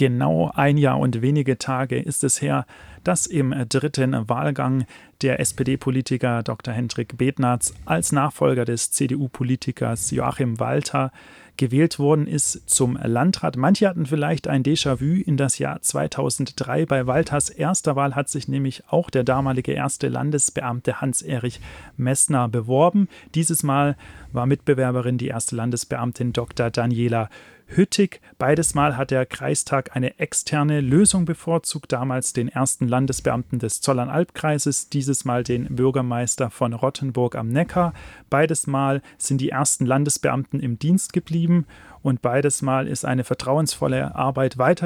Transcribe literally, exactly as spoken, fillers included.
Genau ein Jahr und wenige Tage ist es her, dass im dritten Wahlgang der S P D-Politiker Doktor Hendrik Bednarz als Nachfolger des C D U-Politikers Joachim Walter gewählt worden ist zum Landrat. Manche hatten vielleicht ein Déjà-vu in das Jahr zweitausenddrei. Bei Walters erster Wahl hat sich nämlich auch der damalige erste Landesbeamte Hans-Erich Messner beworben. Dieses Mal war Mitbewerberin die erste Landesbeamtin Doktor Daniela Hüttig. Beides Mal hat der Kreistag eine externe Lösung bevorzugt, damals den ersten Landesbeamten des Zollernalbkreises, dieses Mal den Bürgermeister von Rottenburg am Neckar. Beides Mal sind die ersten Landesbeamten im Dienst geblieben und beides Mal ist eine vertrauensvolle Arbeit weiter